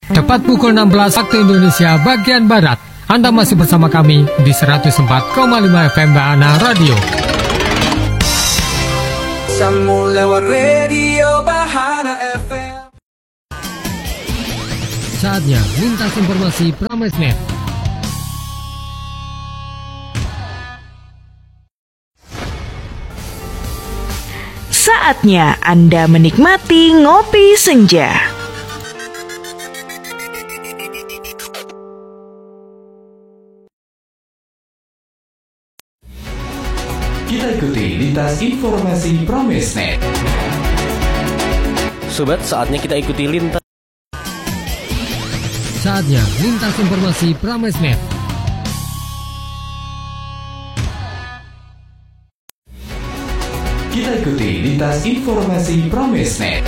Tepat pukul 16 waktu Indonesia bagian Barat. Anda masih bersama kami di 104,5 FM Bahana Radio. Sambung lewat radio Bahana FM. Saatnya lintas informasi Pramesnet. Saatnya Anda menikmati ngopi senja. Kita ikuti lintas informasi Pramesnet. Sobat, saatnya kita ikuti lintas. Saatnya lintas informasi Pramesnet. Kita ikuti lintas informasi Pramesnet.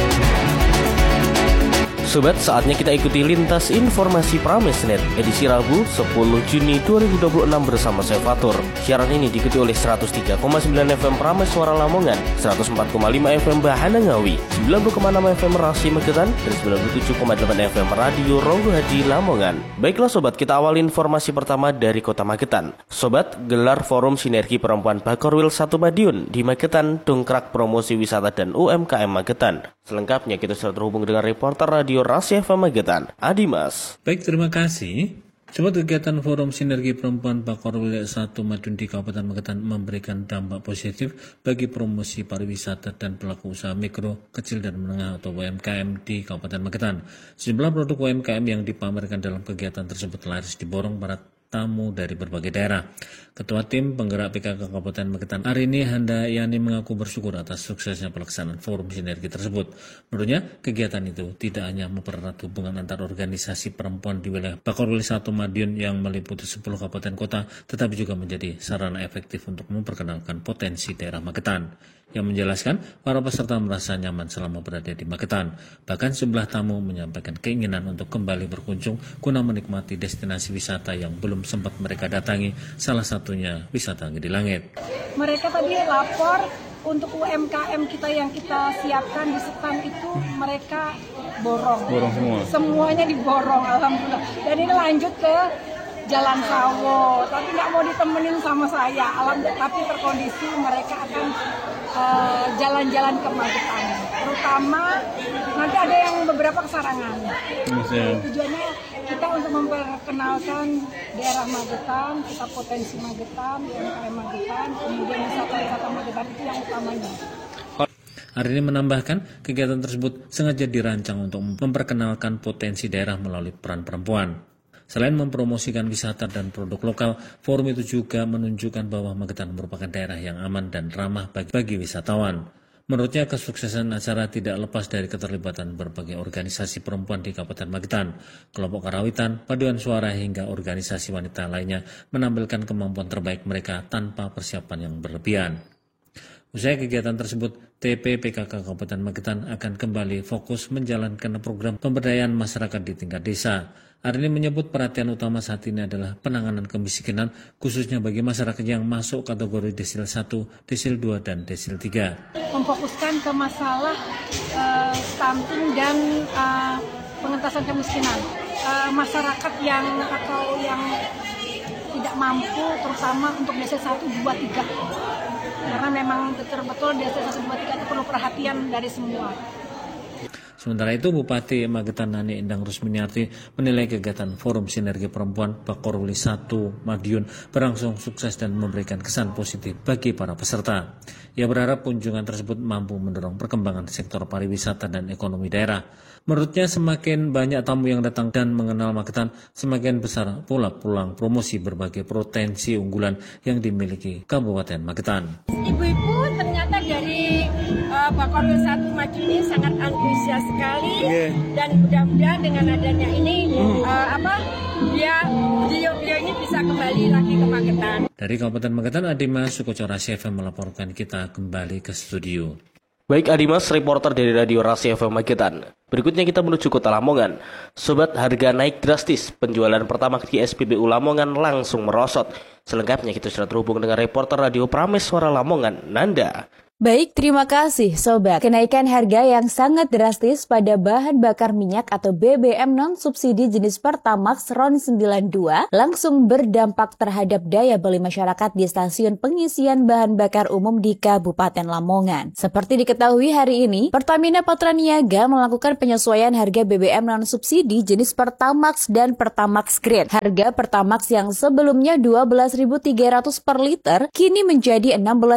Sobat, saatnya kita ikuti lintas informasi Pramesnet edisi Rabu 10 Juni 2026 bersama saya Fatur. Siaran ini diikuti oleh 103,9 FM Prames Suara Lamongan, 104,5 FM Bahana Ngawi, 90,6 FM Rasi Magetan, dan 97,8 FM Radio Ronggo Hadi Lamongan. Baiklah sobat, kita awali informasi pertama dari Kota Magetan. Sobat, gelar Forum Sinergi Perempuan Bakorwil 1 Madiun di Magetan dongkrak promosi wisata dan UMKM Magetan. Selengkapnya kita sudah terhubung dengan reporter Radio Rasi FM Magetan, Adimas. Baik, terima kasih. Sobat, kegiatan Forum Sinergi Perempuan Bakorwil 1 Madiun di Kabupaten Magetan memberikan dampak positif bagi promosi pariwisata dan pelaku usaha mikro, kecil dan menengah atau UMKM di Kabupaten Magetan. Sejumlah produk UMKM yang dipamerkan dalam kegiatan tersebut laris diborong para tamu dari berbagai daerah. Ketua Tim Penggerak PKK Kabupaten Magetan Arini Handayani mengaku bersyukur atas suksesnya pelaksanaan forum sinergi tersebut. Menurutnya, kegiatan itu tidak hanya mempererat hubungan antar organisasi perempuan di wilayah Bakorwil 1 Madiun yang meliputi 10 kabupaten kota, tetapi juga menjadi sarana efektif untuk memperkenalkan potensi daerah Magetan. Yang menjelaskan, para peserta merasa nyaman selama berada di Magetan. Bahkan sejumlah tamu menyampaikan keinginan untuk kembali berkunjung guna menikmati destinasi wisata yang belum sempat mereka datangi, salah satunya wisata Gede Langit. Mereka tadi lapor untuk UMKM kita yang kita siapkan di stand itu mereka borong semua. Semuanya diborong, alhamdulillah. Dan ini lanjut ke Jalan Sawo, tapi nggak mau ditemenin sama saya, alhamdulillah. Tapi terkondisi mereka akan jalan-jalan ke Magetan, terutama nanti ada yang beberapa kesarangan. Tujuannya kita untuk memperkenalkan daerah Magetan, kita potensi Magetan, UMKM Magetan, kemudian wisata-wisata Magetan itu yang utamanya. Hari ini menambahkan, kegiatan tersebut sengaja dirancang untuk memperkenalkan potensi daerah melalui peran perempuan. Selain mempromosikan wisata dan produk lokal, forum itu juga menunjukkan bahwa Magetan merupakan daerah yang aman dan ramah bagi wisatawan. Menurutnya, kesuksesan acara tidak lepas dari keterlibatan berbagai organisasi perempuan di Kabupaten Magetan. Kelompok Karawitan, paduan suara hingga organisasi wanita lainnya menampilkan kemampuan terbaik mereka tanpa persiapan yang berlebihan. Usai kegiatan tersebut, TP PKK Kabupaten Magetan akan kembali fokus menjalankan program pemberdayaan masyarakat di tingkat desa. Arini menyebut perhatian utama saat ini adalah penanganan kemiskinan, khususnya bagi masyarakat yang masuk kategori desil 1, desil 2, dan desil 3. Memfokuskan ke masalah stunting dan pengentasan kemiskinan. Masyarakat yang tidak mampu, terutama untuk desil 1, 2, 3. Karena memang betul-betul desil 1, 2, 3 itu perlu perhatian dari semua. Sementara itu, Bupati Magetan Nani Endang Rusminyarti menilai kegiatan Forum Sinergi Perempuan Bakorwil 1 Madiun berlangsung sukses dan memberikan kesan positif bagi para peserta. Ia berharap kunjungan tersebut mampu mendorong perkembangan sektor pariwisata dan ekonomi daerah. Menurutnya, semakin banyak tamu yang datang dan mengenal Magetan, semakin besar pula peluang promosi berbagai potensi unggulan yang dimiliki Kabupaten Magetan. Ibu-ibu ternyata dari Bakorwil 1 Madiun ini sangat antusias sekali, dan mudah-mudahan dengan adanya ini beliau ini bisa kembali lagi ke Magetan. Dari Kabupaten Magetan, Adimas Sukoco Rasi FM melaporkan. Kita kembali ke studio. Baik, Adimas, reporter dari Radio Rasi FM Magetan. Berikutnya kita menuju Kota Lamongan. Sobat, harga naik drastis. Penjualan pertama di SPBU Lamongan langsung merosot. Selengkapnya kita sudah terhubung dengan reporter Radio Prames Suara Lamongan, Nanda. Baik, terima kasih Sobat. Kenaikan harga yang sangat drastis pada bahan bakar minyak atau BBM non-subsidi jenis Pertamax RON 92 langsung berdampak terhadap daya beli masyarakat di stasiun pengisian bahan bakar umum di Kabupaten Lamongan. Seperti diketahui hari ini, Pertamina Patraniaga melakukan penyesuaian harga BBM non-subsidi jenis Pertamax dan Pertamax Green. Harga Pertamax yang sebelumnya 12.300 per liter kini menjadi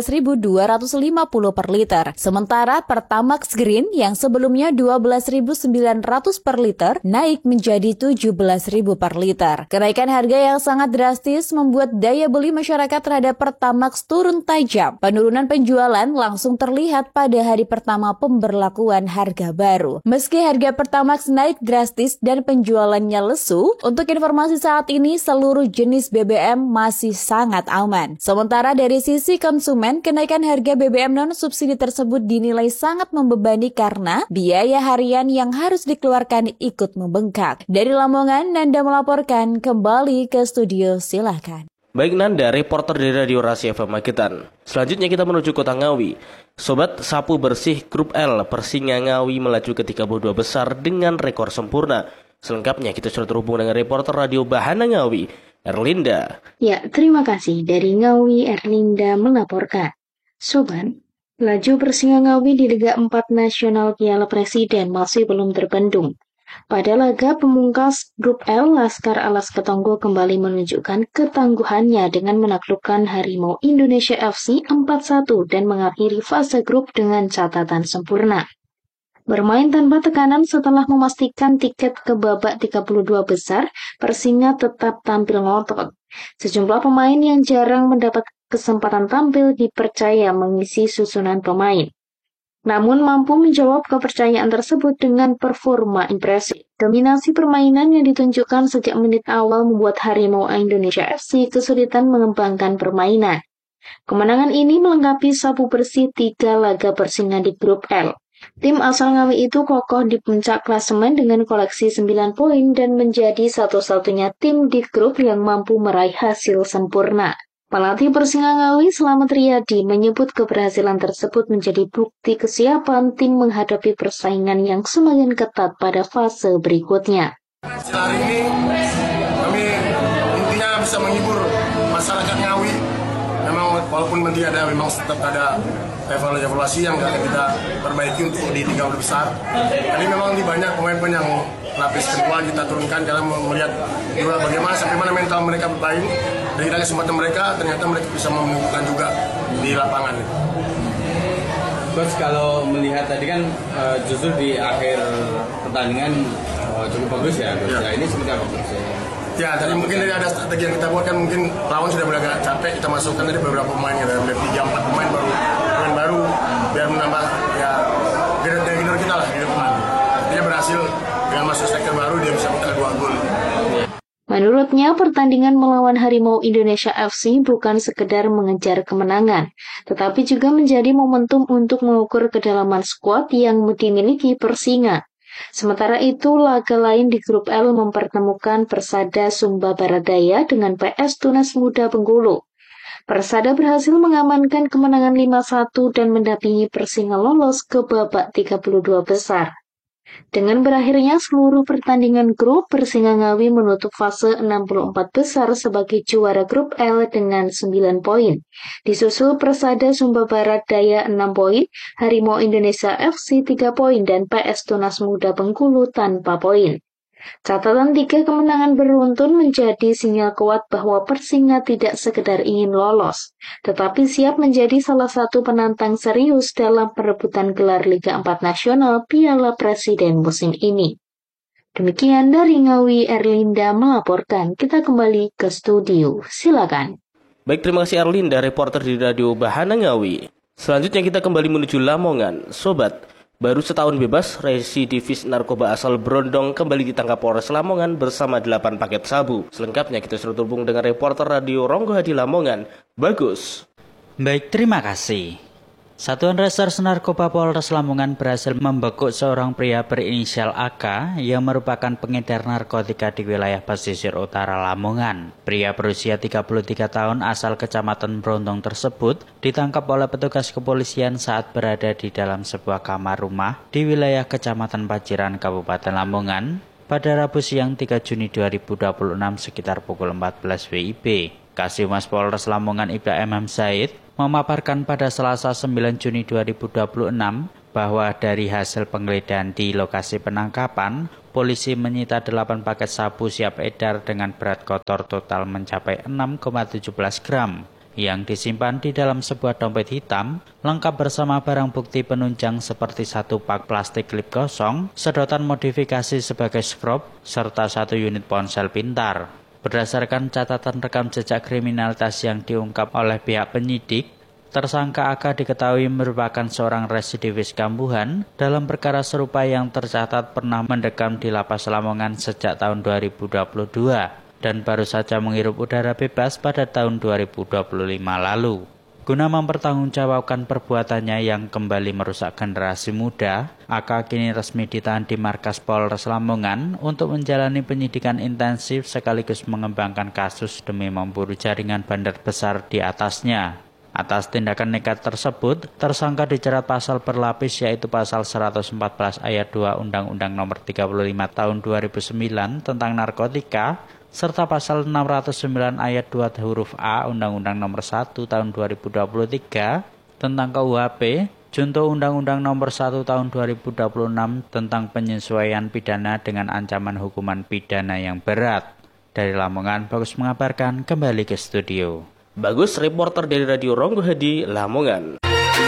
16.250 per liter. Sementara Pertamax Green yang sebelumnya 12.900 per liter naik menjadi 17.000 per liter. Kenaikan harga yang sangat drastis membuat daya beli masyarakat terhadap Pertamax turun tajam. Penurunan penjualan langsung terlihat pada hari pertama pemberlakuan harga baru. Meski harga Pertamax naik drastis dan penjualannya lesu, untuk informasi saat ini seluruh jenis BBM masih sangat aman. Sementara dari sisi konsumen, kenaikan harga BBM non-subsidi tersebut dinilai sangat membebani karena biaya harian yang harus dikeluarkan ikut membengkak. Dari Lamongan, Nanda melaporkan. Kembali ke studio, silakan. Baik Nanda, reporter dari Radio Rasi FM Magetan. Selanjutnya kita menuju Kota Ngawi. Sobat, sapu bersih Grup L Persinga Ngawi melaju ke 32 besar dengan rekor sempurna. Selengkapnya kita sudah terhubung dengan reporter Radio Bahana Ngawi, Erlinda. Ya, terima kasih. Dari Ngawi, Erlinda melaporkan. Sobat, laju Persinga Ngawi di Liga 4 Nasional Piala Presiden masih belum terbendung. Pada laga pemungkas Grup L, Laskar Alas Ketonggo kembali menunjukkan ketangguhannya dengan menaklukkan Harimau Indonesia FC 4-1 dan mengakhiri fase grup dengan catatan sempurna. Bermain tanpa tekanan setelah memastikan tiket ke babak 32 besar, Persinga tetap tampil ngotot. Sejumlah pemain yang jarang mendapat kesempatan tampil dipercaya mengisi susunan pemain. Namun mampu menjawab kepercayaan tersebut dengan performa impresif. Dominasi permainan yang ditunjukkan sejak menit awal membuat Harimau Indonesia FC kesulitan mengembangkan permainan. Kemenangan ini melengkapi sapu bersih 3 laga Persinga di Grup L. Tim asal Ngawi itu kokoh di puncak klasemen dengan koleksi 9 poin dan menjadi satu-satunya tim di grup yang mampu meraih hasil sempurna. Pelatih Persinga Ngawi Slamet Riyadi menyebut keberhasilan tersebut menjadi bukti kesiapan tim menghadapi persaingan yang semakin ketat pada fase berikutnya. Hari ini kami intinya bisa menghibur masyarakat Ngawi. Memang walaupun nanti memang tetap ada evaluasi yang akan kita perbaiki untuk di 30 besar. Jadi memang di banyak pemain-pemain yang lapis kedua kita turunkan karena melihat juga bagaimana sampai mana mental mereka bermain. Dan kita kesempatan mereka, ternyata mereka bisa menunjukkan juga di lapangan. Coach, kalau melihat tadi kan justru di akhir pertandingan cukup bagus ya, Coach. Ya. Ini seperti apa, Coach? Ya, tadi mungkin dari ada strategi yang kita buat kan mungkin lawan sudah mulai agak capek, kita masukkan tadi beberapa pemain ya, dari 3-4 pemain baru biar menambah ya gener kita lah di depan. Dia berhasil dengan masuk striker baru dia bisa mencetak 2 gol. Menurutnya, pertandingan melawan Harimau Indonesia FC bukan sekedar mengejar kemenangan, tetapi juga menjadi momentum untuk mengukur kedalaman skuad yang dimiliki Persinga. Sementara itu, laga lain di Grup L mempertemukan Persada Sumba Baradaya dengan PS Tunas Muda Bengkulu. Persada berhasil mengamankan kemenangan 5-1 dan mendampingi Persinga lolos ke babak 32 besar. Dengan berakhirnya seluruh pertandingan grup, Persinga Ngawi menutup fase 64 besar sebagai juara Grup L dengan 9 poin. Disusul Persada Sumba Barat Daya 6 poin, Harimau Indonesia FC 3 poin, dan PS Tunas Muda Bengkulu tanpa poin. Catatan 3 kemenangan beruntun menjadi sinyal kuat bahwa Persinga tidak sekedar ingin lolos, tetapi siap menjadi salah satu penantang serius dalam perebutan gelar Liga 4 Nasional Piala Presiden musim ini. Demikian dari Ngawi, Erlinda melaporkan. Kita kembali ke studio. Silakan. Baik, terima kasih Erlinda, reporter di Radio Bahana Ngawi. Selanjutnya kita kembali menuju Lamongan. Sobat, baru setahun bebas, residivis narkoba asal Brondong kembali ditangkap Polres Lamongan bersama 8 paket sabu. Selengkapnya kita sudah terhubung dengan reporter Radio Ronggo Hadi Lamongan, Bagus. Baik, terima kasih. Satuan Reserse Narkoba Polres Lamongan berhasil membekuk seorang pria berinisial AK yang merupakan pengedar narkotika di wilayah pesisir utara Lamongan. Pria berusia 33 tahun asal Kecamatan Brontong tersebut ditangkap oleh petugas kepolisian saat berada di dalam sebuah kamar rumah di wilayah Kecamatan Paciran, Kabupaten Lamongan pada Rabu siang 3 Juni 2026 sekitar pukul 14 WIB. Kasih-Humas Polres Lamongan Ibda M. Zaid memaparkan pada Selasa 9 Juni 2026 bahwa dari hasil penggeledahan di lokasi penangkapan, polisi menyita 8 paket sabu siap edar dengan berat kotor total mencapai 6,17 gram yang disimpan di dalam sebuah dompet hitam lengkap bersama barang bukti penunjang seperti 1 pak plastik klip kosong, sedotan modifikasi sebagai skrob, serta 1 unit ponsel pintar. Berdasarkan catatan rekam jejak kriminalitas yang diungkap oleh pihak penyidik, tersangka AK diketahui merupakan seorang residivis kambuhan dalam perkara serupa yang tercatat pernah mendekam di Lapas Lamongan sejak tahun 2022 dan baru saja menghirup udara bebas pada tahun 2025 lalu. Guna mempertanggungjawabkan perbuatannya yang kembali merusak generasi muda, AK kini resmi ditahan di markas Polres Lamongan untuk menjalani penyidikan intensif sekaligus mengembangkan kasus demi memburu jaringan bandar besar di atasnya. Atas tindakan nekat tersebut, tersangka dijerat pasal berlapis yaitu pasal 114 ayat 2 Undang-Undang Nomor 35 Tahun 2009 tentang narkotika, serta pasal 609 ayat 2 huruf A Undang-Undang Nomor 1 Tahun 2023 tentang KUHP, junto Undang-Undang Nomor 1 Tahun 2026 tentang penyesuaian pidana dengan ancaman hukuman pidana yang berat. Dari Lamongan, Bagus mengabarkan, kembali ke studio. Bagus, reporter dari Radio Ronggo Hadi, Lamongan.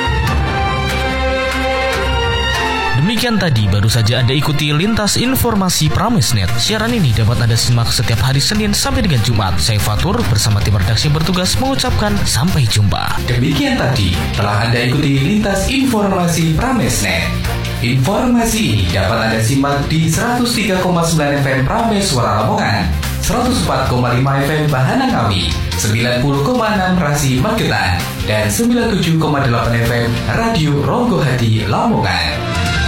Demikian tadi baru saja Anda ikuti Lintas Informasi Pramesnet. Siaran ini dapat Anda simak setiap hari Senin sampai dengan Jumat. Saya Fatur bersama tim redaksi bertugas mengucapkan sampai jumpa. Demikian tadi telah Anda ikuti Lintas Informasi Pramesnet. Informasi ini dapat Anda simak di 103,9 FM Prames Suara Lamongan, 104,5 FM Bahana Ngawi, 90,6 Rasi Magetan, dan 97,8 FM Radio Ronggo Hadi Lamongan.